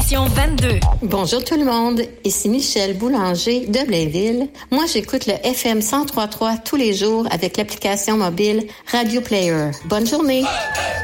Station 22. Bonjour tout le monde, ici Michel Boulanger de Blainville. Moi, j'écoute le FM 103.3 tous les jours avec l'application mobile Radio Player. Bonne journée!